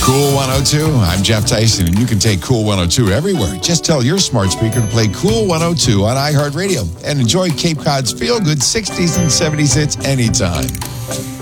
Cool 102. I'm Jeff Tyson, and you can take Cool 102 everywhere. Just tell your smart speaker to play Cool 102 on iHeartRadio and enjoy Cape Cod's feel-good 60s and 70s hits anytime.